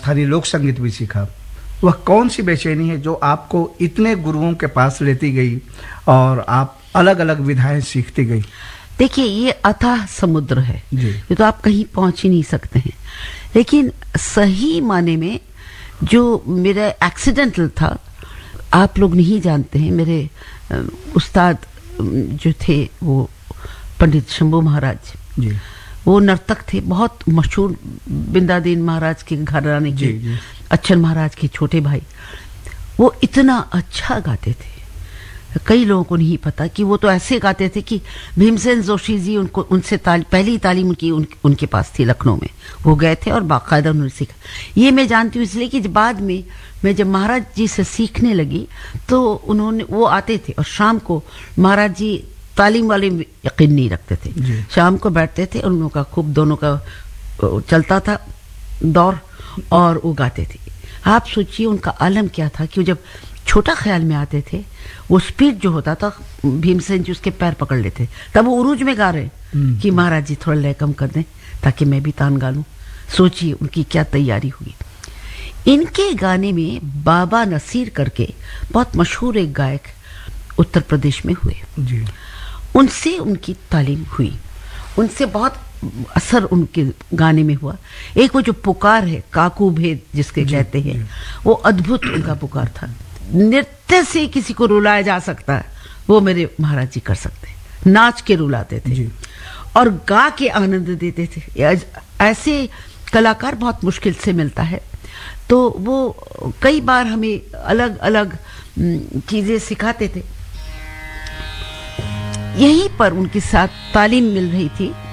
राजस्थानी लोक संगीत भी सीखा, वह कौन सी बेचैनी है जो आपको इतने गुरुओं के पास लेती गई और आप अलग अलग विधाएं सीखती गई? देखिए, ये अथाह समुद्र है जी। ये तो आप कहीं पहुंच ही नहीं सकते हैं। लेकिन सही माने में जो मेरा एक्सीडेंटल था, आप लोग नहीं जानते हैं, मेरे उस्ताद जो थे वो पंडित शंभू महाराज जी। वो नर्तक थे, बहुत मशहूर, बिंदादीन महाराज के घराने के, जी। अच्छन महाराज के छोटे भाई। वो इतना अच्छा गाते थे, कई लोगों को नहीं पता कि वो तो ऐसे गाते थे कि भीमसेन जोशी जी उनको उनसे पहली तालीम उनके पास थी लखनऊ में, वो गए थे और बाकायदा उन्होंने सीखा। ये मैं जानती हूँ इसलिए कि बाद में मैं जब महाराज जी से सीखने लगी तो वो आते थे और शाम को महाराज जी तालीम वाले यकीन नहीं रखते थे, शाम को बैठते थे और उन लोगों का खूब दोनों का चलता था दौर और वो गाते थे। आप सोचिए उनका आलम क्या था कि वो जब छोटा ख्याल में आते थे, वो स्पीड जो होता था भीमसेन जी उसके पैर पकड़ लेते, तब वो उरूज में गा रहे कि महाराज जी थोड़ा लय कम कर दें ताकि मैं भी तान गा लूं। सोचिए उनकी क्या तैयारी हुई। इनके गाने में बाबा नसीर करके बहुत मशहूर एक गायक उत्तर प्रदेश में हुए जी। उनसे उनकी तालीम हुई, उनसे बहुत असर उनके गाने में हुआ। एक वो जो पुकार है काकू भेद जिसके कहते हैं, वो अद्भुत उनका पुकार था। नृत्य से किसी को रुलाया जा सकता है, वो मेरे महाराज जी कर सकते, नाच के रुलाते थे और गा के आनंद देते थे। ऐसे कलाकार बहुत मुश्किल से मिलता है, तो वो कई बार हमें अलग अलग चीजें सिखाते थे। यहीं पर उनके साथ तालीम मिल रही थी